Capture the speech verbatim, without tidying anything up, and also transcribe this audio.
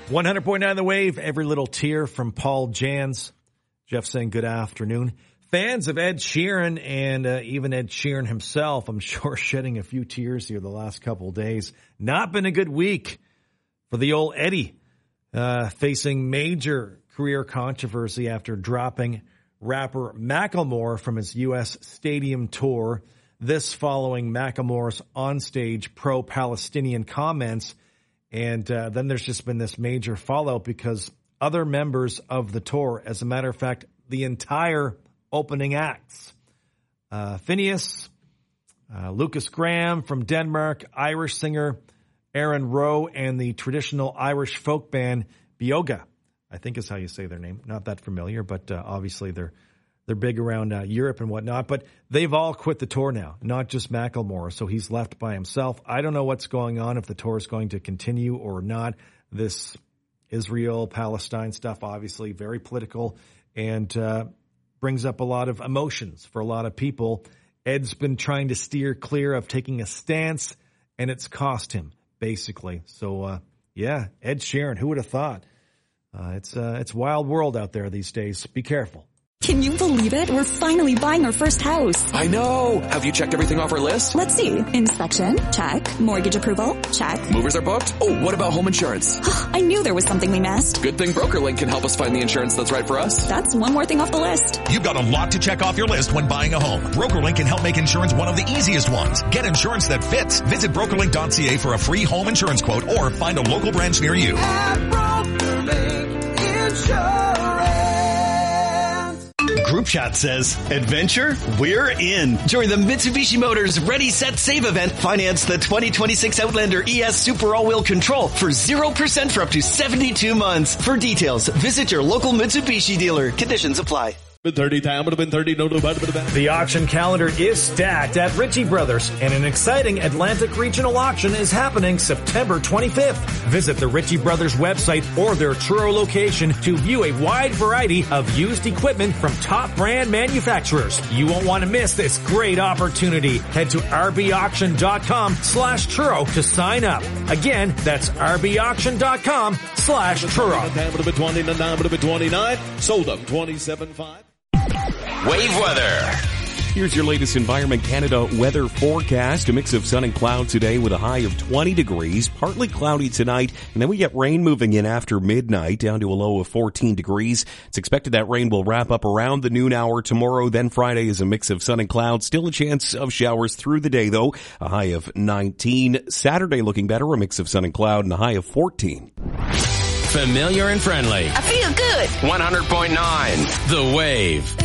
one hundred point nine The Wave, Every Little Tear from Paul Jans. Jeff saying good afternoon. Fans of Ed Sheeran and uh, even Ed Sheeran himself, I'm sure, shedding a few tears here the last couple of days. Not been a good week for the old Eddie, uh, facing major career controversy after dropping rapper Macklemore from his U S stadium tour. This following Macklemore's onstage pro-Palestinian comments. And uh, then there's just been this major fallout because other members of the tour, as a matter of fact, the entire opening acts, uh, Phineas, uh, Lucas Graham from Denmark, Irish singer Aaron Rowe, and the traditional Irish folk band Bioga, I think is how you say their name. Not that familiar, but uh, obviously they're they're big around uh, Europe and whatnot. But they've all quit the tour now, not just Macklemore. So he's left by himself. I don't know what's going on, if the tour is going to continue or not. This Israel-Palestine stuff, obviously very political, and uh, brings up a lot of emotions for a lot of people. Ed's been trying to steer clear of taking a stance, and it's cost him, basically. So, uh, yeah, Ed Sheeran, who would have thought? Uh, it's uh, it's wild world out there these days. Be careful. Can you believe it? We're finally buying our first house. I know. Have you checked everything off our list? Let's see. Inspection? Check. Mortgage approval? Check. Movers are booked? Oh, what about home insurance? I knew there was something we missed. Good thing BrokerLink can help us find the insurance that's right for us. That's one more thing off the list. You've got a lot to check off your list when buying a home. BrokerLink can help make insurance one of the easiest ones. Get insurance that fits. Visit broker link dot c a for a free home insurance quote or find a local branch near you. At BrokerLink Insurance. Group Chat says, adventure? We're in. Join the Mitsubishi Motors Ready, Set, Save event. Finance the twenty twenty-six Outlander E S Super All-Wheel Control for zero percent for up to seventy-two months. For details, visit your local Mitsubishi dealer. Conditions apply. The auction calendar is stacked at Ritchie Brothers, and an exciting Atlantic Regional Auction is happening September twenty-fifth. Visit the Ritchie Brothers website or their Truro location to view a wide variety of used equipment from top brand manufacturers. You won't want to miss this great opportunity. Head to rbauction.com slash Truro to sign up. Again, that's rbauction.com slash Truro. Sold up twenty-seven five. Wave weather. Here's your latest Environment Canada weather forecast. A mix of sun and clouds today with a high of twenty degrees. Partly cloudy tonight, and then we get rain moving in after midnight down to a low of fourteen degrees. It's expected that rain will wrap up around the noon hour tomorrow. Then Friday is a mix of sun and clouds. Still a chance of showers through the day, though. A high of nineteen. Saturday looking better. A mix of sun and cloud and a high of fourteen. Familiar and friendly. I feel good. one hundred point nine The Wave.